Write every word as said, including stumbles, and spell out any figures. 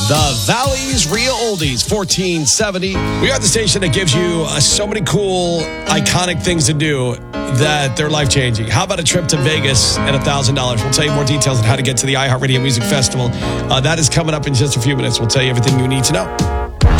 The Valley's Real Oldies, fourteen seventy. We are the station that gives you uh, so many cool, iconic things to do that they're life-changing. How about a trip to Vegas and one thousand dollars? We'll tell you more details on how to get to the iHeartRadio Music Festival. Uh, that is coming up in just a few minutes. We'll tell you everything you need to know.